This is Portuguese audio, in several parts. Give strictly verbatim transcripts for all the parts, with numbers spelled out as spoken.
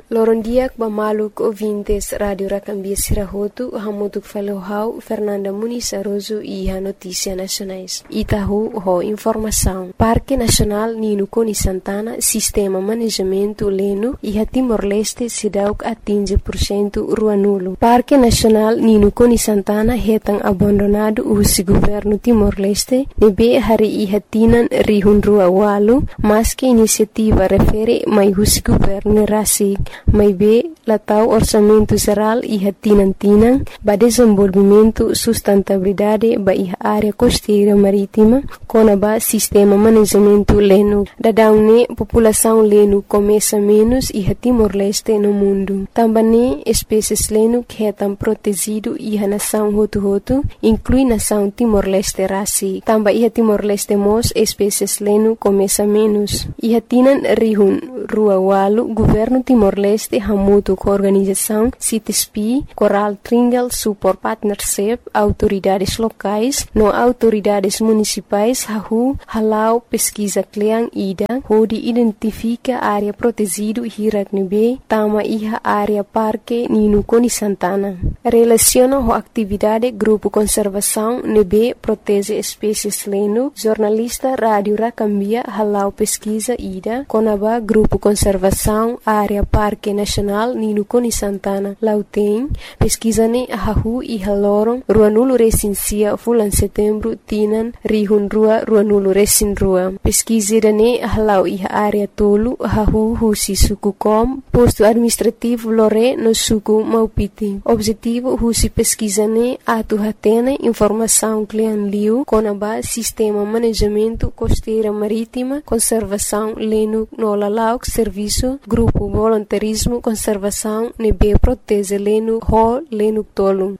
Lorondiak bamaluk ouvintes Radio Racambia Sirahotu, hamutuk falohau Fernanda Muniz Aroso e a Notícia Nacionais. Itahu ho informação. Parque Nacional Nino Coni Santana, Sistema Manejamento Leno e a Timor-Leste Sidauk atinge por cento Ruanulo. Parque Nacional Nino Coni Santana retan abandonado o governo Timor-Leste, nebe hari e hatinan rihun rua walu, mas que iniciativa refere mai o governo rasig. Mai be latau orçamento geral e hatinantinang ba desenvolvimento sustentabilidade ba iha área costeira marítima com ba sistema manejamento leno. Dadaune população leno começa menos e Timor-Leste no mundo. Também espécies leno que estão protegido e a nação hotu-hotu inclui nação Timor-Leste rasi. Também iha Timor-Leste mos espécies leno começa menos. E hatinan rihun rua walu governo Timor-Leste hamutu com organização C I T S P, Coral Triangle Support Partnership, autoridades locais, no autoridades municipais, hahu, halau pesquisa kleang ida, hodi identifica área protegido hiraknebe, tama iha área parque Nino Coni Santana. Relaciona ho atividade grupo conservação nebe protege espécies leno, jornalista Rádio Racambia halau pesquisa ida, conaba grupo conservação área Parque Nacional Nino Coni Santana. Lauteng, pesquisane ahahu e haloron, Ruanulo Resinsia fulan setembro, tinan, rihun rua, Ruanulo Resin rua. Pesquisirane ahalau e área tolu, ahahu husi suku kom, posto administrativo lore no suku maupiti. Objetivo husi pesquisane atu hatene informação klian liu, conaba sistema manejamento costeira marítima, conservação leno no lalauk serviço, grupo voluntarismo conservação nebe protege leno ho leno tolu.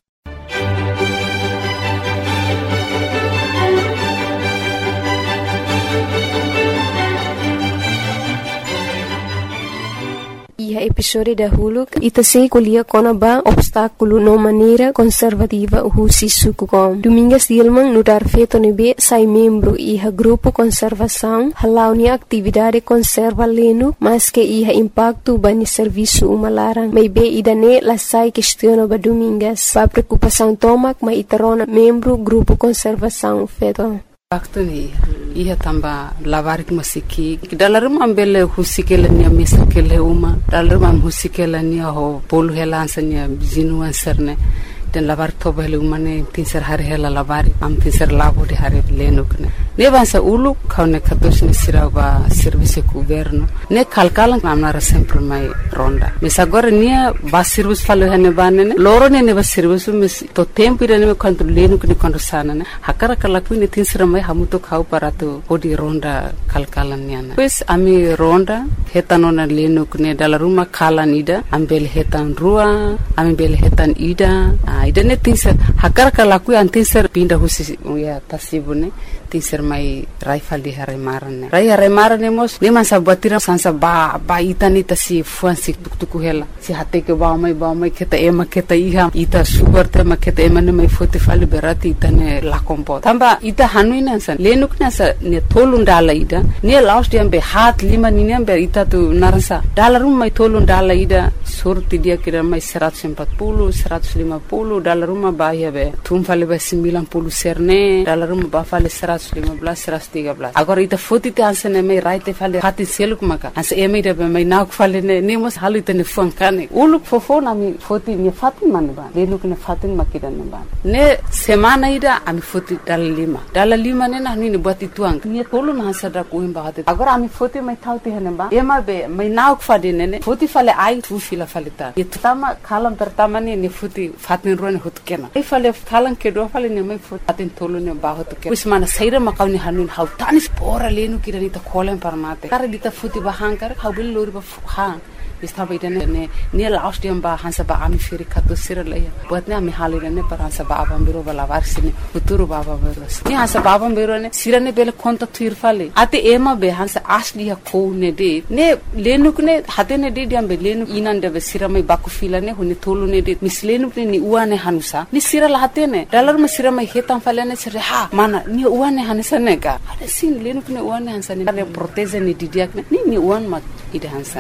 E a episódio da Huluk itase kulia konaba obstáculo no maneira conservativa husi sukukom. Domingas Dilman no dar feito nebe sai membro e a grupo conservação halau ni atividade conserva leno mas que iha impacto bani serviço umalarang. May be idane la sai questiona ba domingas. Pa preocupação tomak ma itarona membro grupo conservação feito. Waktu ni ia tamba lavarik masiki dalaruma ambele husikela nia misakele uma dalaruma husikela nia ho polu helansa nia jinu anserne den lavar toba hele umane tinser hari hela lavari am tinser lavo de hari lenukne ne vansa ulu kaune katos ni sirava service governo ne kalkalan amnara sempre mai ronda mes agora nia ba service falo hene banene loro ne ne ba service mes to tempo ire ne quanto lenukne quando sana ne hakara kala kuine tinser mai hamuto khau parato odi ronda kalkalan niana pues ami ronda hetanona lenukne dalaruma kalan ida ambel hetan rua ambel hetan ida idane tinser hakar kala ku antinser pinda husi ya tasibune tinser mai raifal di hare marane rai hare marane mos lima sabatira sansa ba ba itani tasi fuansi tuktuku hela si hate ke ba mai ba mai keta ema keta iha ita sugar te maketa ema ne mai fote fali berati itane la kompo tamba ita hanuina san lenukna sa ne tolundala ida ne last time be hat lima ni ne be ita tu narasa dalarum mai tolundala ida surti dia kira mai seratus empat puluh seratus lima puluh dalam rumah bahaya be tum fale be sembilan puluh serne dalam rumah bah fale seratus lima belas seratus tiga belas agora ita foto te ansene me right fale hati seluk maka anse eme ida be mai nak fale ne ne mos halu ite ne fuankane uluk fofo na mi foto ni fatin man ba lenuk ne fatin makidan ba ne semana ida ami foto dal lima dal lima ne na ni buat ituang ni tolu na sada ko imba hati agora ami foto mai thauti hene ba ema be mai nak fade ne ne foto fale ai tu fila fale ta itu tama kalam pertama ni ni foto fatin rone hot kena ai fale thalang ke do fale ne mai fot atin tolu ne ba hot kena usmana saira makau ni hanun hau tanis pora lenu kirani ta kholen parmate kare dita futi ba hankar hau bil lori ba hang istaba idane ne ne last time ba hansa ba ami firi khato sira laya buat ne ami halire ne par hansa ba abam biro bala varsini uturu baba biro ne hansa baba biro ne sira ne bele konta tuir fale ate ema be hansa asli ha ko ne de ne lenuk ne hate ne de diam be lenuk inan de be sira mai baku fila ne huni tolu ne de mislenuk ne ni uane hanusa ni sira la hate ne dalar ma sira mai hetam fale ne sira ha mana ni uane hanisa ne ka ade sin lenuk ne uane hansa ne proteze ne didiak ne ni ni uan mat ide hansa ne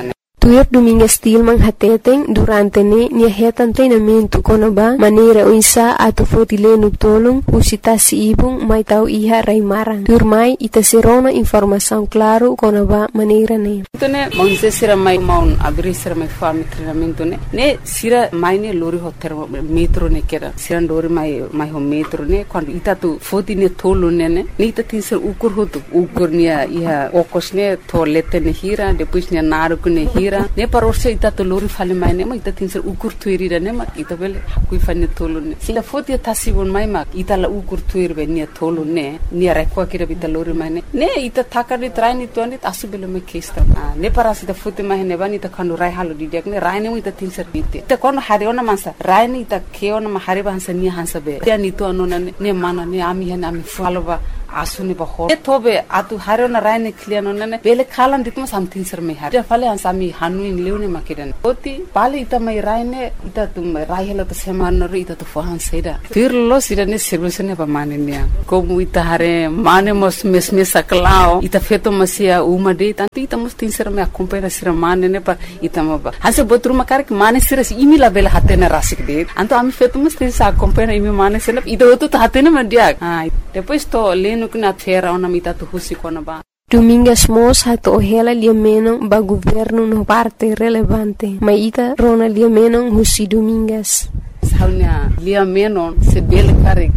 Tuir Domingas Tilman hateteng durante ne nia hetan treinamento konaba maneira uinsa ato fotilenu tolong usitasi ibung mai tau iha raimarang. Turmai ita serona informação claro konaba maneira ne. Tone mangse sira mai maun abri sira mai fami treinamento ne. Ne sira mai ne lori hotel metro ne kera. Sira lori mai mai ho metro ne quando ita tu foti ne tolo ne ne. Ne ita tin sira ukur hotu ukur nia iha okos ne toilette ne hira depois ne naru ne hira. Ne parorse ita to lori fale mai ne ma ita tin sira ukur tuiri ne ma ita bele hakui fane tolo ne. Sila foti tasibon mai ma ita la ukur tuiri be nia tolo ne. Nia rekwa kira bita lori mai ne. Ne ita takari traini tuani asu bele me kesta. Ne parasi ita foti mai ne bani ita kanu rai halu didiak ne rai ne ita tin sira bite. Ita kono hari ona mansa rai ne ita keona ma hari ba hansa nia hansa be. Tia ni tu anona ne ne mana ne ami hene ami falova asuni ba ho. Ne tobe atu hari ona rai ne kliano ne bele kalan ditma something sir me hari. Fale hansa mi hanu in leune makiran. Oti pale ita mai rai ne ita tu rai hela to semana ri ita tu fahan seda. Firlo sira ne service ne pa mane nia. Como ita hare mane mos mes mes saklao ita feto masia uma de tanto ita mos tin sira me acompanha sira mane ne pa ita maba. Hansa botru makar que mane sira imi la bela hatena rasik de. Anto ami feto mos tin sa acompanha imi mane sira ita otu hatena mandia. Ah depois to leno que na fera ona mita tu husi kona ba. Domingas mos hato ohela liameno ba governo no parte relevante. Maita rona liameno husi Domingas. Saunya liameno se bele karik.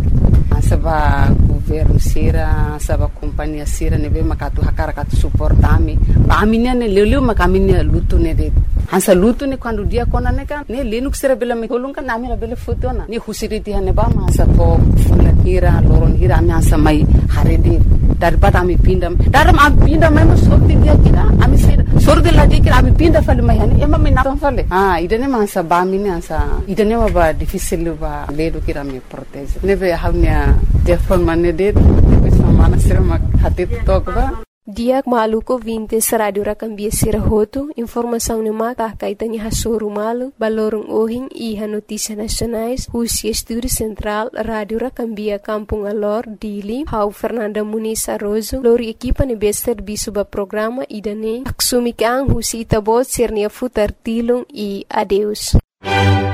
Saba governo sira, saba companhia sira nebe makatu hakara katu suportami. Ba aminia ne leleu makaminia lutu ne de. Hansa lutu ne quando dia kona ne kan ne lenuk sira bela me kolunga na amira bela fotona. Ne husiriti hane ba ma sa to fulan hira loron hira ami hansa mai harede. Daripada ami pindam. Daram ami pindam mai sorti dia kira ami sira. Sorti la dia kira ami pinda fale mai hani ema me na fale. Ah idane ma hansa ba mine hansa idane ma ba difícil ba ledo kira me protege. Nebe havnia telefon mane det bisa mana sira mak hati tokba. Diak maluko vintes radio rakambia sira hotu informação ne mata kaitani hasoru malu balorong ohing iha notícia nacionais husi estúdio central radio rakambia kampung alor dili hau Fernanda Muniz Arrozo lori equipa ne bester bisuba programa idane aksumi kang husi itabot sirnia futar tilung i adeus.